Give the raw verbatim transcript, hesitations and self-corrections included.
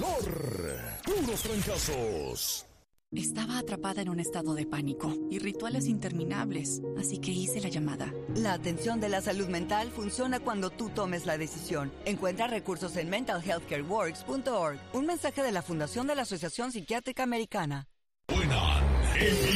mejor. Puros fracasos. Estaba atrapada en un estado de pánico y rituales interminables, así que hice la llamada. La atención de la salud mental funciona cuando tú tomes la decisión. Encuentra recursos en mental health care works punto org. Un mensaje de la Fundación de la Asociación Psiquiátrica Americana. Buena.